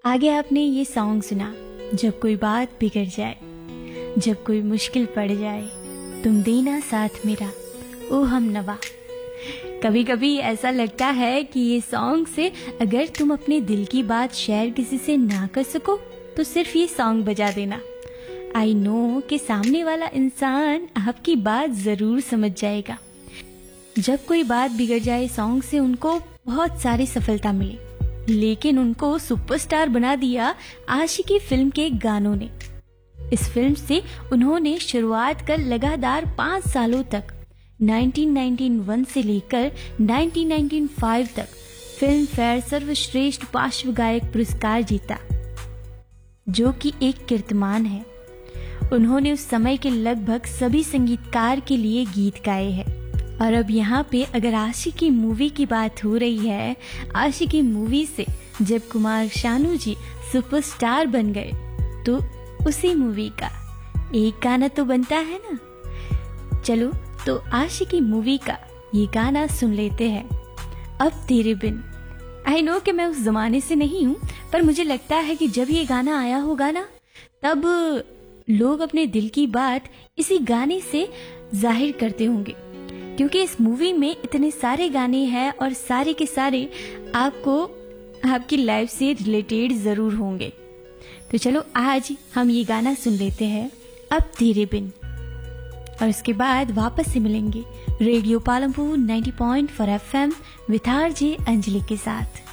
आगे आपने ये सॉन्ग सुना, जब कोई बात बिगड़ जाए, जब कोई मुश्किल पड़ जाए, तुम देना साथ मेरा ओ हम नवा। कभी कभी ऐसा लगता है कि ये सॉन्ग से अगर तुम अपने दिल की बात शेयर किसी से ना कर सको तो सिर्फ ये सॉन्ग बजा देना। आई नो कि सामने वाला इंसान आपकी बात जरूर समझ जाएगा। जब कोई बात बिगड़ जाए सॉन्ग से उनको बहुत सारी सफलता मिली, लेकिन उनको सुपरस्टार बना दिया आशिकी फिल्म के गानों ने। इस फिल्म से उन्होंने शुरुआत कर लगातार 5 सालों तक 1991 से लेकर 1995 तक फिल्म फेयर सर्वश्रेष्ठ पार्श्व गायक पुरस्कार जीता, जो कि एक कीर्तिमान है। उन्होंने उस समय के लगभग सभी संगीतकार के लिए गीत गाए हैं। और अब यहाँ पे अगर आशिकी मूवी की बात हो रही है, आशिकी मूवी से जब कुमार शानू जी सुपरस्टार बन गए तो उसी मूवी का एक गाना तो बनता है ना। चलो तो आशिकी मूवी का ये गाना सुन लेते हैं, अब तेरे बिन। आई नो कि मैं उस जमाने से नहीं हूँ, पर मुझे लगता है कि जब ये गाना आया होगा ना, तब लोग अपने दिल की बात इसी गाने से जाहिर करते होंगे, क्योंकि इस मूवी में इतने सारे गाने हैं और सारे के सारे आपको आपकी लाइफ से रिलेटेड जरूर होंगे। तो चलो आज हम ये गाना सुन लेते हैं, अब तेरे बिन, और इसके बाद वापस से मिलेंगे radio Palampur 90.4 FM with RJ Anjali के साथ।